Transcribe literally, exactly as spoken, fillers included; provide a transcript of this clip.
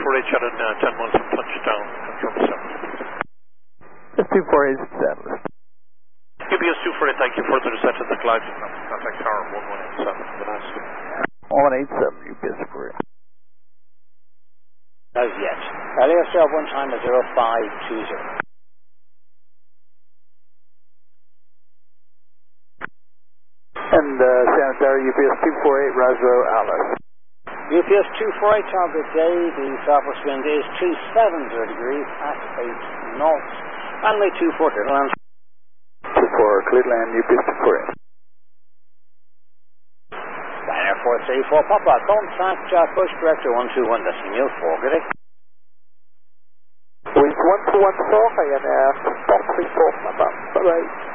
four eight, shut in uh, ten miles from touchdown, confirm seven. two four eight, seven. U P S two four eight, thank you. Further descent to the clouds. Contact tower one one eight seven. Vanessa. one eight seven, U P S two four eight. As yet. Elias job one time at zero five two zero. And uh, Santa Clara, U P S two four eight, Roswell, Alice. U P S two four eight, target day, the southwest wind is two seven zero degrees at eight knots. Runway two four, Cleveland. two four, Cleveland, U P S two four eight. Ryanair four three four, Papa, contact uh, push director one two one, decimal four, good day. Wind one two one four, Ryanair four three four, Papa, bye bye.